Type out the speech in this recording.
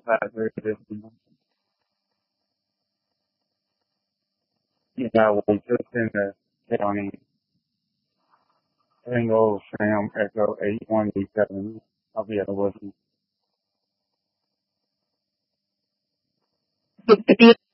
Patrick this month. Yeah, we just in the county Tango Sam Echo 8187. I'll be at the listen.